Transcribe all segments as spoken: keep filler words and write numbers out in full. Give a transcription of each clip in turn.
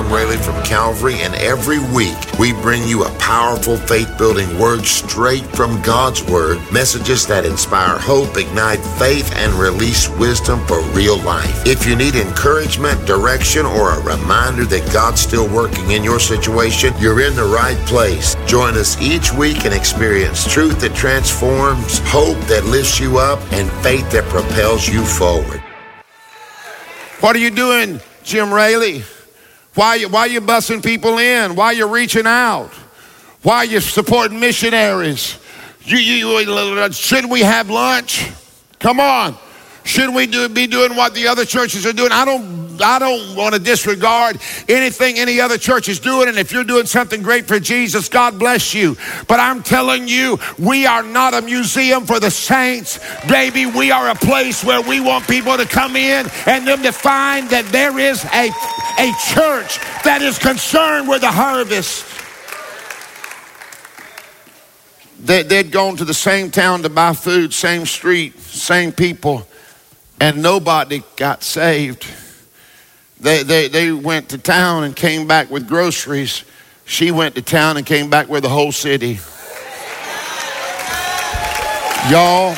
Jim Raley from Calvary, and every week we bring you a powerful faith-building word straight from God's Word, messages that inspire hope, ignite faith, and release wisdom for real life. If you need encouragement, direction, or a reminder that God's still working in your situation, you're in the right place. Join us each week and experience truth that transforms, hope that lifts you up, and faith that propels you forward. What are you doing, Jim Raley? Why, why are you bussing people in? Why are you reaching out? Why are you supporting missionaries? You, you, shouldn't we have lunch? Come on. Shouldn't we do, be doing what the other churches are doing? I don't, I don't want to disregard anything any other church is doing. And if you're doing something great for Jesus, God bless you. But I'm telling you, we are not a museum for the saints. Baby, we are a place where we want people to come in and them to find that there is a, a church that is concerned with the harvest. They, they'd gone to the same town to buy food, same street, same people. And nobody got saved. They, they, they went to town and came back with groceries. She went to town and came back with the whole city. Y'all,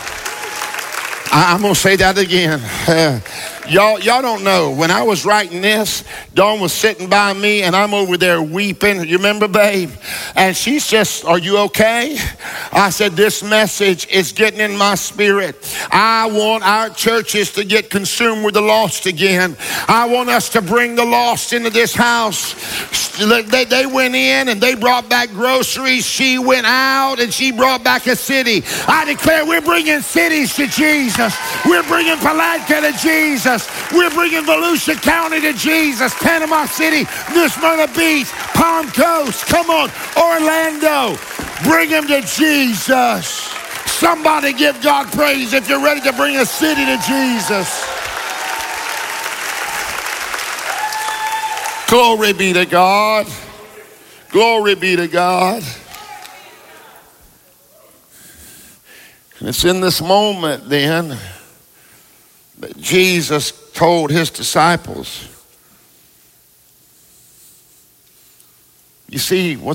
I, I'm going to say that again. Uh, y'all, y'all don't know. When I was writing this, Dawn was sitting by me and I'm over there weeping. You remember, babe? And she's just, are you okay? I said, this message is getting in my spirit. I want our churches to get consumed with the lost again. I want us to bring the lost into this house. They, they went in and they brought back groceries. She went out and she brought back a city. I declare we're bringing cities to Jesus. We're bringing Palatka to Jesus. We're bringing Volusia County to Jesus. Panama City, New Smyrna Beach, Palm Coast. Come on, Orlando. Bring them to Jesus. Somebody give God praise if you're ready to bring a city to Jesus. Glory be to God. Glory be to God. And it's in this moment then that Jesus told his disciples, you see, what